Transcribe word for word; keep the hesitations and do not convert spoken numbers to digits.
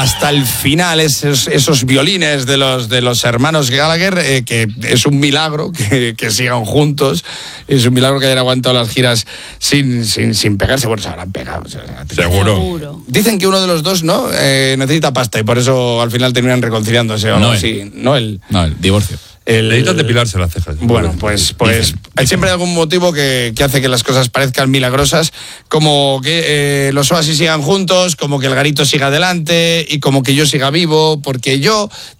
hasta el final esos, esos violines de los, de los hermanos Gallagher, eh, que es un milagro que, que sigan juntos, es un milagro que hayan aguantado las giras sin, sin, sin pegarse. Bueno, se habrán pegado. Seguro. Seguro. Dicen que uno de los dos no eh, necesita pasta y por eso al final terminan reconciliándose. ¿O no? No, Sí, no el... No, el divorcio. El, Necesitan depilarse las cejas. Bueno, pues, pues Dicen, hay siempre algún motivo que, que hace que las cosas parezcan milagrosas, como que eh, los Oasis sigan juntos, como que el Garito siga adelante y como que yo siga vivo, porque yo